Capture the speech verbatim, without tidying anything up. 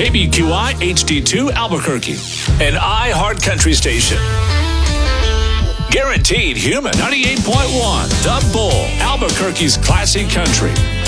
K B Q I H D two Albuquerque, an iHeart Country station. Guaranteed Human ninety-eight point one, The Bull, Albuquerque's classic country.